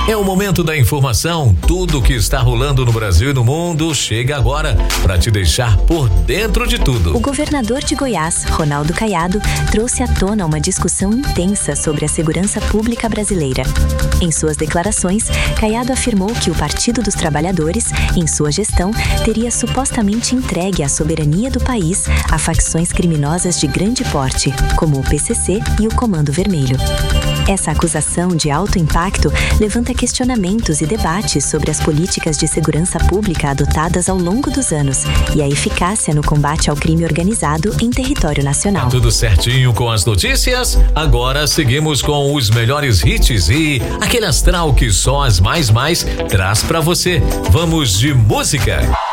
É o momento da informação. Tudo que está rolando no Brasil e no mundo chega agora para te deixar por dentro de tudo. O governador de Goiás, Ronaldo Caiado, trouxe à tona uma discussão intensa sobre a segurança pública brasileira. Em suas declarações, Caiado afirmou que o Partido dos Trabalhadores, em sua gestão, teria supostamente entregue a soberania do país a facções criminosas de grande porte, como o PCC e o Comando Vermelho. Essa acusação de alto impacto levanta questionamentos e debates sobre as políticas de segurança pública adotadas ao longo dos anos e a eficácia no combate ao crime organizado em território nacional. Tá tudo certinho com as notícias? Agora seguimos com os melhores hits e aquele astral que só as mais traz pra você. Vamos de música.